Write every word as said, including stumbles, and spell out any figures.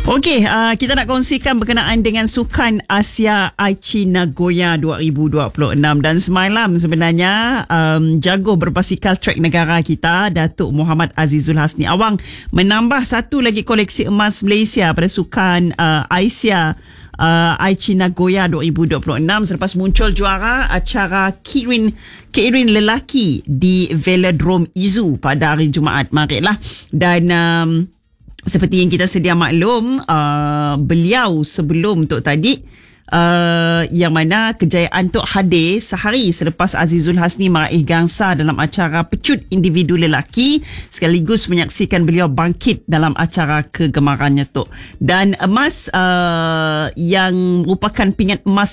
Okey, uh, kita nak kongsikan berkenaan dengan Sukan Asia Aichi Nagoya dua ribu dua puluh enam. Dan semalam sebenarnya um, jago berbasikal trek negara kita, Datuk Muhammad Azizul Hasni Awang, menambah satu lagi koleksi emas Malaysia pada Sukan uh, Asia Uh, Aichi Nagoya dua ribu dua puluh enam selepas muncul juara acara Kirin Kirin lelaki di Velodrome Izu pada hari Jumaat Maretlah. Dan um, seperti yang kita sedia maklum, uh, beliau sebelum Tok tadi Uh, yang mana kejayaan Tok hadir sehari selepas Azizul Hasni meraih gangsa dalam acara pecut individu lelaki, sekaligus menyaksikan beliau bangkit dalam acara kegemarannya Tok. Dan emas uh, yang merupakan pingat emas